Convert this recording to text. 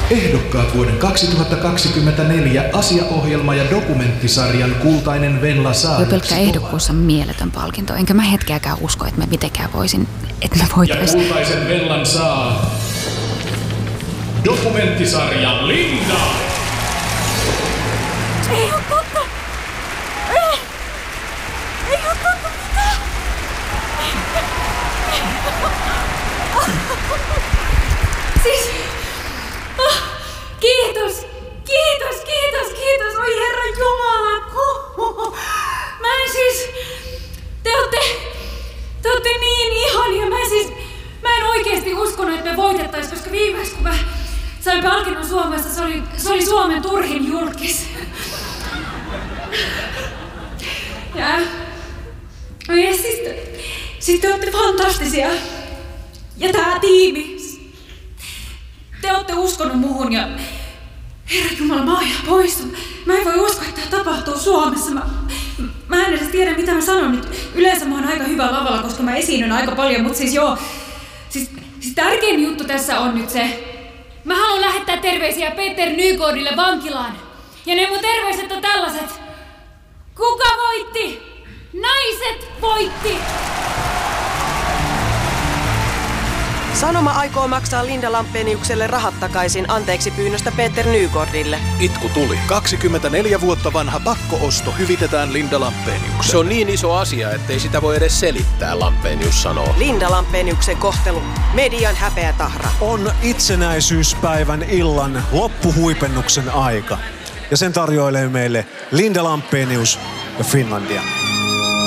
Ehdokkaat vuoden 2024 asiaohjelma- ja dokumenttisarjan Kultainen Venla Saareksi. Jo pelkkä ehdokkuus on mieletön palkinto, enkä mä hetkeäkään usko, että me mitenkään että me voitaisiin. Ja Kultaisen Venlan saa dokumenttisarja Linda. Ei oo totta! Ei oo totta mitään! Siis... Kiitos! Oi Herra Jumala! Mä en siis... Te ootte niin ihania. Mä en oikeesti uskonut, että me voitettais, koska viimeis kun mä sain palkinnon Suomessa, se oli Suomen turhin julkis. Ja siis te ootte fantastisia. Ja tää tiimi. Te ootte uskonut muhun ja... Herra Jumala, mä oon ihan poissa. Mä en voi uskoa, että tää tapahtuu Suomessa. Mä en edes tiedä, mitä mä sanon nyt. Yleensä mä oon aika hyvä lavalla, koska mä esiinnyn aika paljon, mutta siis joo. Siis tärkein juttu tässä on nyt se. Mä haluan lähettää terveisiä Peter Nygårdille vankilaan. Ja ne mun terveiset on tällaiset. Kuka voitti? Naiset voitti! Sanoma aikoo maksaa Linda Lampeniukselle rahat takaisin anteeksi pyynnöstä Peter Nygårdille. Itku tuli. 24 vuotta vanha pakko-osto hyvitetään Linda Lampeniukselle. Se on niin iso asia, ettei sitä voi edes selittää, Lampenius sanoo. Linda Lampeniuksen kohtelu. Median häpeätahra. On itsenäisyyspäivän illan loppuhuipennuksen aika. Ja sen tarjoilee meille Linda Lampenius ja Finlandia.